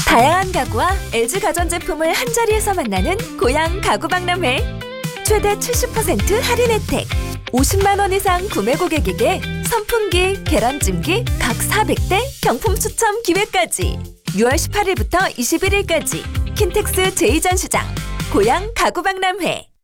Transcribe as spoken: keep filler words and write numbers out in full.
다양한 가구와 엘지 가전제품을 한자리에서 만나는 고양 가구박람회. 최대 칠십 퍼센트 할인 혜택. 오십만 원 이상 구매 고객에게 선풍기, 계란찜기 각 사백 대 경품 추첨 기회까지. 유월 십팔일부터 이십일일까지 킨텍스 제이 전시장 고양 가구박람회.